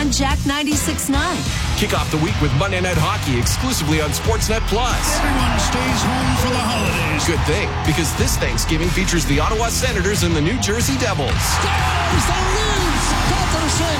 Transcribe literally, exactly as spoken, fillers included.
on Jack ninety-six point nine. Kick off the week with Monday Night Hockey exclusively on Sportsnet Plus. Everyone stays home for the holidays. Good thing, because this Thanksgiving features the Ottawa Senators and the New Jersey Devils. Stars the Leafs. Peterson